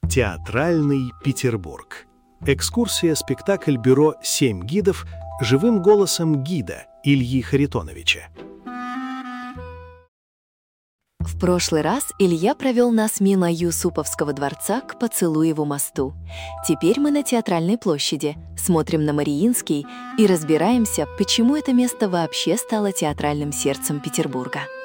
Театральный Петербург. Экскурсия-спектакль бюро «7 гидов» живым голосом гида Ильи Харитоновича. В прошлый раз Илья провел нас мимо Юсуповского дворца к Поцелуеву мосту. Теперь мы на Театральной площади, смотрим на Мариинский и разбираемся, почему это место вообще стало театральным сердцем Петербурга.